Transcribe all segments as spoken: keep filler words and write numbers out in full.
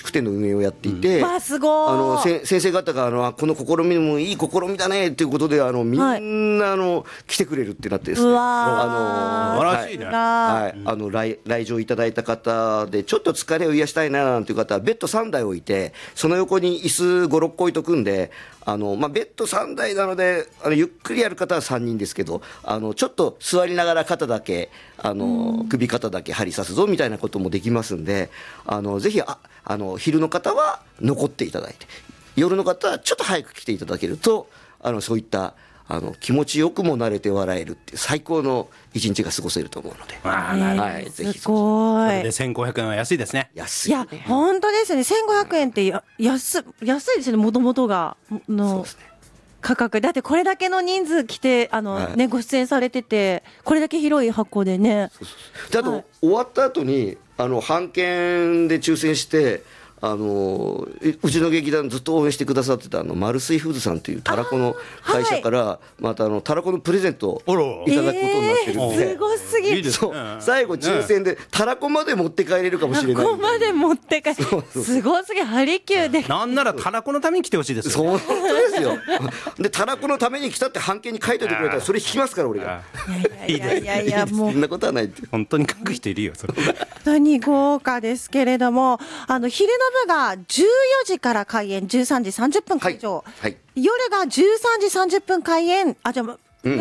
服店の運営をやっていて、 うん、わすごい。 あのせ先生方があのこの試みもいい試みだねということであのみんなあの、はい、来てくれるってなってですね、 うわあの素晴らしいね、 はい、はい、あの 来, 来場いただいた方でちょっと疲れを癒したいななんていう方はベッドさんだい置いてその横に椅子ご、ろっこ置いとくんで、あの、まあ、ベッドさんだいなのであのゆっくりやる方はさんにんですけど、あのちょっと座りながら肩だけあの首肩だけ針刺すぞみたいなこともできますんで、あのぜひああの昼の方は残っていただいて夜の方はちょっと早く来ていただけるとあのそういったあの気持ちよくも慣れて笑えるっていう最高の一日が過ごせると思うので、 あ、はい、ぜひすごい。 それでせんごひゃくえんは安いですね。 安い、ね、 いや本当ですよね。せんごひゃくえんってや安安いですよね。もともとがの価格だってこれだけの人数来てあの、はい、ね、ご出演されててこれだけ広い箱でね。 そうそうそうであと、はい、終わった後にあの半券で抽選してあのうちの劇団ずっと応援してくださってたあのマルスイフーズさんというたらこの会社からまたあのたらこのプレゼントをいただくことになってるんで、 えー、すごすぎる。 そう最後抽選でたらこまで持って帰れるかもしれない。 たらこまで持って帰る。すごすぎる。ハリキューでなんならたらこのために来てほしいですよ。 そう本当ですよ。でたらこのために来たって半券に書いておいてくれたらそれ引きますから俺が。 いやいやいやもうそんなことはないって。 本当に書く人いるよそれ。 本当に豪華ですけれども、あの昼の部がじゅうよじから開演、じゅうさんじさんじゅっぷん会場、はいはい、夜がじゅうさんじさんじゅっぷん開演、あじゃあ、 うん、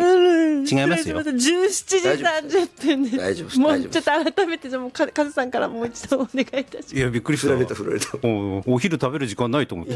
違いますよ。 じゅうしちじさんじゅっぷんです。 大丈夫です。 もうちょっと改めてじゃもうカズさんからもう一度お願いいたします。 いやびっくりした。 振られた振られた。 お, お昼食べる時間ないと思って。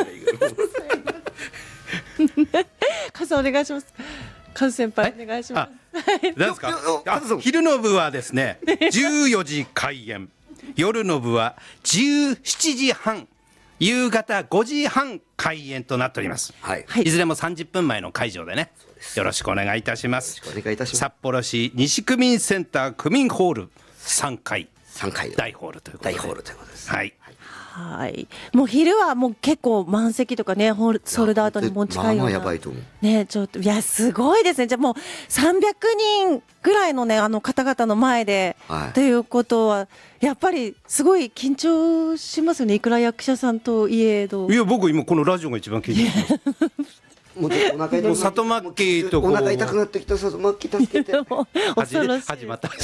カズさんお願いします。カズ先輩お願いします。 何ですか。昼の部はですねじゅうよじ開演。夜の部はじゅうしちじはん、夕方ごじはん開演となっております、はい、いずれもさんじゅっぷんまえの会場でね、よろしくお願いいたします。 お願いいたします。 札幌市西区民センター区民ホールさんかい、 さんかい大ホールということで、 大ホールということです。 はい、 はい、もう昼はもう結構満席とかね、ホールソールドアウトにも近いような、まあまあやばいと思うね。ちょっといやすごいですね。じゃあもうさんびゃくにんぐらいのねあの方々の前で、はい、ということはやっぱりすごい緊張しますよね。いくら役者さんといえど。 いや僕今このラジオが一番緊張しますもうお腹痛く里巻とこうお腹痛くなってきた里巻助けて始まった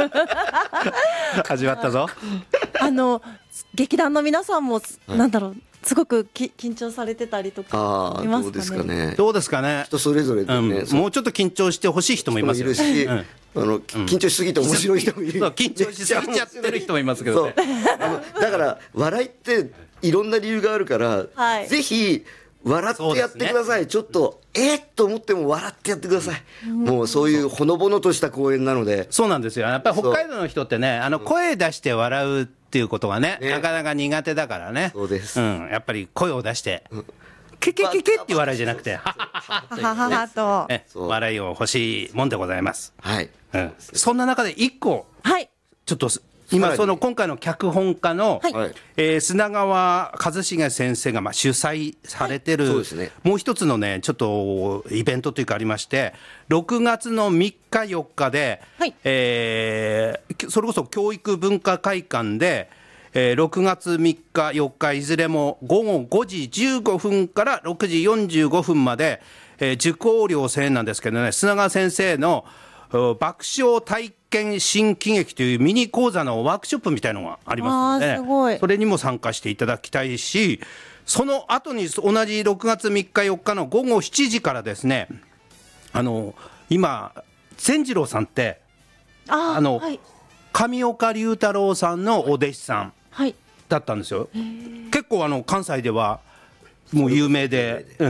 始まったぞ。 あの劇団の皆さんも、はい、なんだろうすごくき緊張されてたりとかいますかね。 どうですかね。 どうですかね。 人それぞれでね、 うん、もうちょっと緊張してほしい人もいますよ。 人もいるし、うん、あの緊張しすぎて面白い人もいる。 緊張しすぎちゃってる人もいますけどね。 あのだから笑いっていろんな理由があるから、はい、ぜひ笑ってやってください、ね、ちょっとえー、っと思っても笑ってやってください、うん、もうそういうほのぼのとした公演なので。 そうなんですよ。やっぱり北海道の人ってねあの声出して笑うっていうことが ね, ねなかなか苦手だからね。 そうです、 うん、やっぱり声を出して、うん、ケケケケっていう笑いじゃなくてはははははと、ね、笑いを欲しいもんでございます、 はいうん、そんな中で一個、 はい、 ちょっと今その今回の脚本家の、はいえー、砂川一茂先生がまあ主催されてる、はいそうですね、もう一つのねちょっとイベントというかありまして、ろくがつのみっかよっかで、はいえー、それこそ教育文化会館で、えー、ろくがつみっかよっかいずれもごごごじじゅうごふんからろくじよんじゅうごふんまで、えー、受講料せんえんなんですけどね、砂川先生の爆笑体験新喜劇というミニ講座のワークショップみたいなのがありますので、ね、すごいそれにも参加していただきたいし、その後に同じろくがつみっかよっかのごごしちじからですね、あの今善次郎さんってああの、はい、上岡龍太郎さんのお弟子さんだったんですよ、はい、結構あの関西ではもう有名で、うん、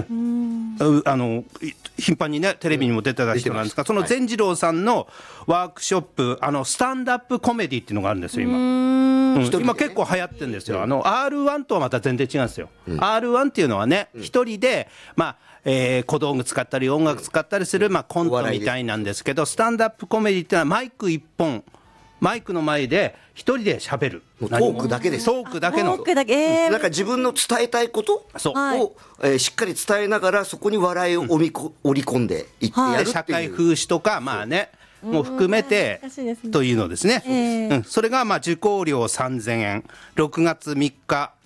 あの頻繁にねテレビにも出てた人なんですが、その善次郎さんのワークショップ、あのスタンダップコメディっていうのがあるんですよ今、うん、今結構流行ってるんですよ。あの アールワン とはまた全然違うんですよ、うん、アールワン っていうのはね一人でまあえー、小道具使ったり音楽使ったりする、まあ、コントみたいなんですけど、スタンダップコメディっていうのはマイク一本マイクの前で一人で喋るトークだけです。 トークだけのトークだけ、えー、 なんか自分の伝えたいことを、えー、しっかり伝えながらそこに笑いを織り込んでいってやるっていう、 社会風刺とかまあねもう含めてというのですね、えーうん、それがまあ受講料さんぜんえん、ろくがつみっか